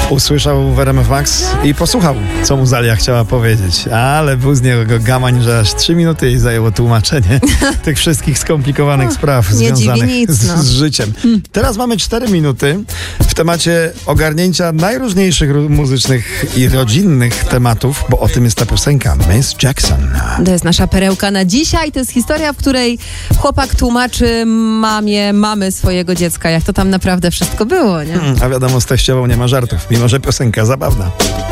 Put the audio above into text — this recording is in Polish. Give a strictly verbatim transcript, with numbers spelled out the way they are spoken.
usłyszał w R M F Max i posłuchał, co mu Zalia chciała powiedzieć. Ale był z niego gamań, że aż trzy minuty jej zajęło tłumaczenie tych wszystkich skomplikowanych spraw nie związanych nic, z, no. z życiem. Teraz mamy cztery minuty w temacie ogarnięcia najróżniejszych ru- muzycznych i rodzinnych tematów, bo o tym jest ta piosenka Miss Jackson. To jest nasza perełka na dzisiaj. To jest historia, w której chłopak tłumaczy mamie, mamy swojego dziecka, jak to tam naprawdę wszystko było, nie? A wiadomo, z teściową nie ma żartów, mimo że piosenka zabawna.